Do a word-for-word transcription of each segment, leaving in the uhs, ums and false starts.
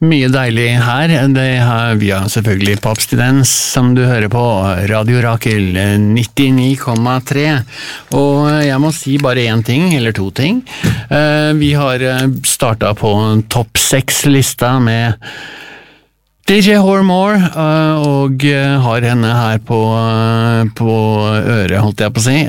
Mye deilig her. Det har vi har selvfølgelig på abstinens, som du hører på Radio Rakel nittini komma tre. Og jeg må si bare en ting, eller to ting. Vi har startet på topp seks lista med D J Hormore, og har henne her på, på øret, holdt jeg på å si.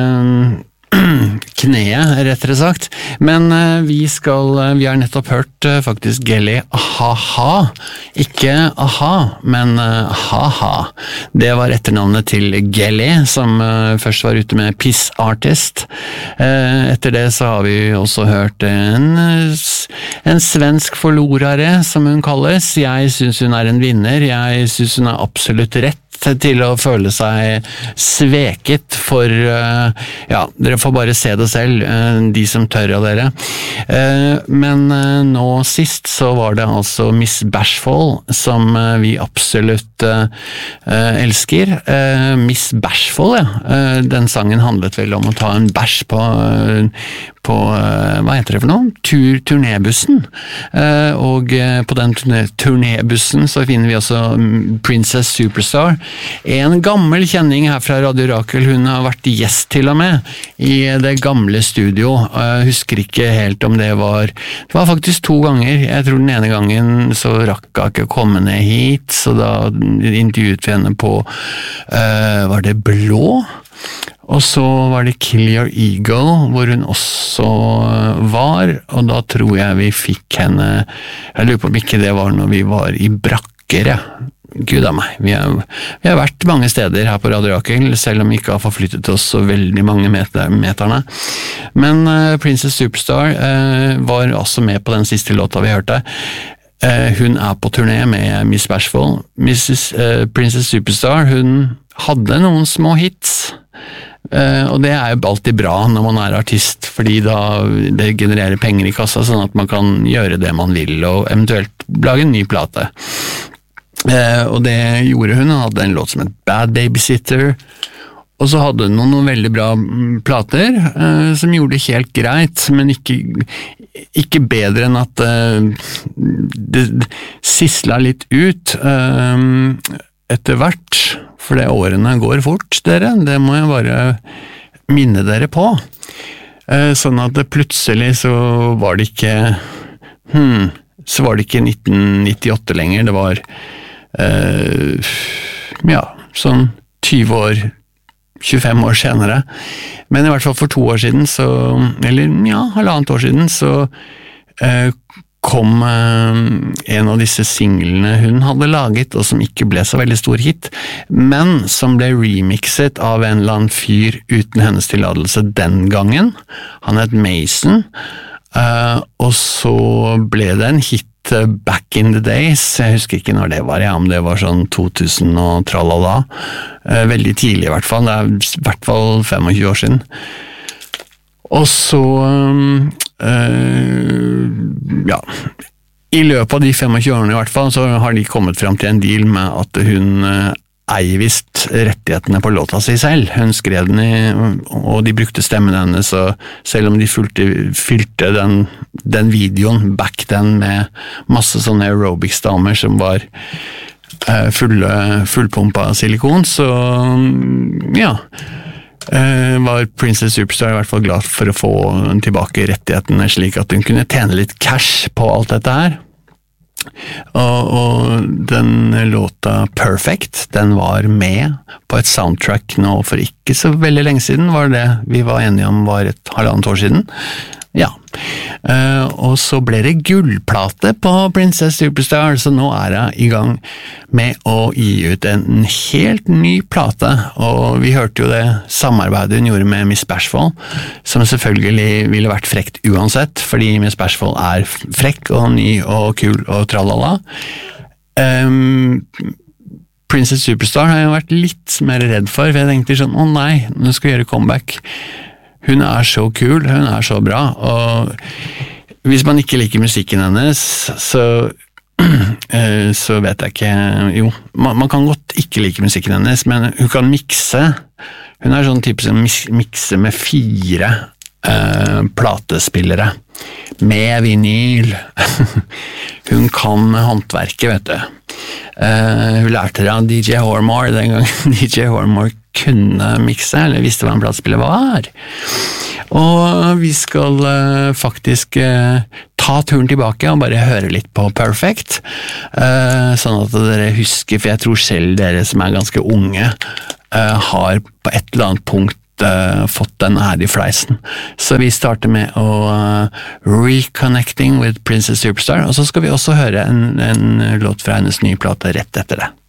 Kneet, rettere sagt. Men uh, vi skal, uh, vi har nettopp hørt uh, faktisk Gelly Ha-Ha. Ikke Aha, men uh, Ha-Ha. Det var etternavnet til Gelly, som uh, først var ute med Piss Artist. Uh, etter det så har vi også hørt en, en svensk forlorare, som hun kalles. Jeg synes hun er en vinner. Jeg synes hun er absolutt rett til å føle seg sveket for, ja, dere får bare se det selv, de som tør av dere. Men nå sist så var det altså Miss Bashful, som vi absolutt elsker. Miss Bashful, ja. Den sangen handlet vel om å ta en bæsj på, på hva heter det for noe? Tur, turnébussen. Og på den turnébussen så finner vi også Princess Superstar. En gammel kjenning her fra Radio Rakel, hun har vært gjest til og med i det gamle studio. Jeg husker ikke helt om det var, det var faktisk to ganger. Jeg tror den ene gangen så rakk jeg ikke komme ned hit, så da intervjuet vi henne på, uh, var det Blå? Og så var det Kill Your Ego, hvor hun også var, og da tror jeg vi fikk henne, jeg lurer på om ikke det var når vi var i Brakker, ja. Gud av meg, vi har, vi har vært mange steder her på Radio Rakel, selv om vi ikke har forflyttet oss så veldig mange meter, meterne. Men uh, Princess Superstar uh, var også med på den siste låta vi hørte. Uh, hun er på turné med Miss Bashful. Missus Uh, Princess Superstar, hun hadde noen små hits, uh, og det er jo alltid bra når man er artist, fordi da det genererer penger i kassa, sånn at man kan gjøre det man vil, og eventuelt lage en ny plate. Eh, og det gjorde hun. Hun hadde en låt som het Bad Babysitter, og så hadde hun noen, noen veldig bra plater eh, som gjorde det helt greit, men ikke, ikke bedre enn at eh, det, det sisla litt ut eh, etter hvert, for det årene går fort, dere, det må jeg bare minne dere på. Eh, sånn at det plutselig så var det ikke hmm, så var det ikke nitten nittiåtte lenger, det var Uh, ja, sånn tyve år, tjuefem år senere. Men i hvert fall for to år siden, så, eller ja, halvannet år siden, så uh, kom uh, en av disse singlene hun hadde laget, og som ikke ble så veldig stor hit, men som ble remixet av en eller annen fyr uten hennes tilladelse den gangen. Han het Mason, uh, og så ble det en hit back in the days, jeg husker ikke når det var, ja, om det var sånn to tusen og tralala, eh, veldig tidlig i hvert fall, det er i hvert fall tjuefem år siden. Og så eh, ja, i løpet av de tjuefem årene i hvert fall, så har de kommet frem til en deal med at hun eh, eier visst rettighetene på låta si selv. Hun skrev den i, og de brukte stemmen hennes, og selv om de fylte, fylte den, den videoen back then med masse sånne aerobics-damer som var uh, fulle, fullpumpa silikon, så ja, uh, var Princess Superstar i hvert fall glad for å få tilbake rettighetene, slik at hun kunne tjene litt cash på alt dette her. Og, og den låta Perfect, den var med på et soundtrack nå for ikke så veldig lenge siden, var det vi var enige om var et halvannet år siden. Ja, uh, og så ble det gullplate på Princess Superstar, så nå er jeg i gang med å gi ut en helt ny plate, og vi hørte jo det samarbeidet hun gjorde med Miss Bashful, som selvfølgelig ville vært frekt uansett, fordi Miss Bashful er frekk og ny og kul og tralala. Um, Princess Superstar har jeg vært litt mer redd for, for jeg tenkte sånn, å nei, nå skal jeg gjøre comeback. Hun er så kul, hun er så bra, og hvis man ikke liker musikken hennes, så, så vet jeg ikke, jo, man, man kan godt ikke like musikken hennes, men hun kan mikse, hun er sånn type som mikse med fire uh, platespillere med vinyl. Hun kan håndverket, vet du. Uh, hun lærte det av D J Hormore den gangen D J Hormore kunne mikse, eller visste hva en platespiller var. Og vi skal uh, faktisk uh, ta turen tilbake og bare høre litt på Perfect, uh, sånn at dere husker, for jeg tror selv dere som er ganske unge uh, har på et eller annet punkt uh, fått den her i fleisen. Så vi starter med å uh, Reconnecting with Princess Superstar, og så skal vi også høre en, en låt fra hennes nye plate rett etter det.